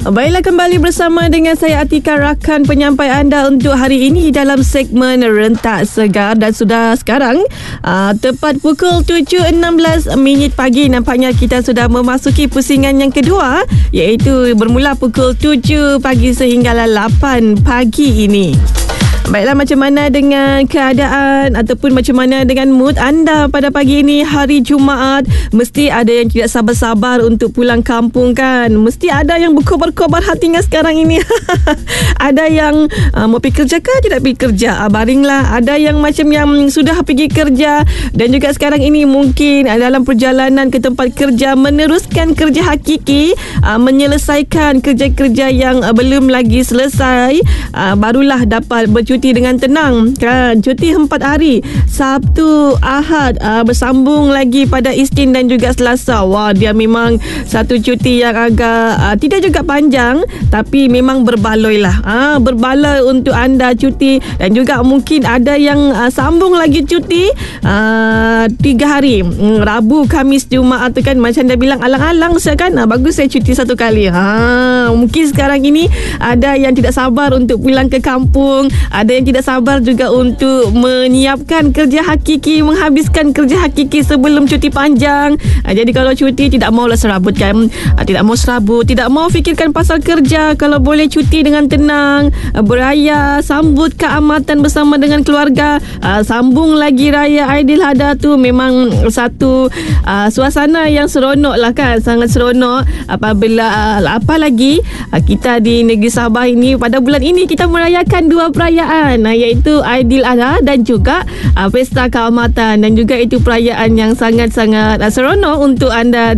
Baiklah, kembali bersama dengan saya Atika, rakan penyampai anda untuk hari ini dalam segmen Rentak Segar. Dan sudah sekarang tepat pukul 7.16 pagi. Nampaknya kita sudah memasuki pusingan yang kedua, iaitu bermula pukul 7 pagi sehinggalah 8 pagi ini. Baiklah, macam mana dengan keadaan ataupun macam mana dengan mood anda pada pagi ini, hari Jumaat? Mesti ada yang tidak sabar-sabar untuk pulang kampung kan? Mesti ada yang berkobar-kobar hatinya sekarang ini. Ada yang mau pergi kerja ke tidak pergi kerja, baringlah. Ada yang macam yang sudah pergi kerja dan juga sekarang ini mungkin dalam perjalanan ke tempat kerja meneruskan kerja hakiki, menyelesaikan kerja-kerja yang belum lagi selesai, barulah dapat bercuti dengan tenang kan. Cuti 4 hari, Sabtu, Ahad, bersambung lagi pada Isnin dan juga Selasa. Wah, dia memang satu cuti yang agak tidak juga panjang, tapi memang berbaloi lah. Berbaloi untuk anda cuti. Dan juga mungkin ada yang sambung lagi cuti 3 hari, Rabu, Khamis, Jumaat tu kan. Macam dia bilang, alang-alang saya kan, bagus saya cuti satu kali. Mungkin sekarang ini ada yang tidak sabar untuk pulang ke kampung, ada yang tidak sabar juga untuk menyiapkan kerja hakiki, menghabiskan kerja hakiki sebelum cuti panjang. Jadi kalau cuti tidak maulah serabut kan, tidak mau serabut, tidak mau fikirkan pasal kerja. Kalau boleh cuti dengan tenang, beraya, sambut keamatan bersama dengan keluarga, sambung lagi raya Aidilhada tu, memang satu suasana yang seronok lah kan, sangat seronok. Apabila apalagi kita di negeri Sabah ini pada bulan ini kita merayakan dua perayaan, iaitu Aidilhada dan juga Pesta Keamatan, dan juga itu perayaan yang sangat-sangat seronok untuk anda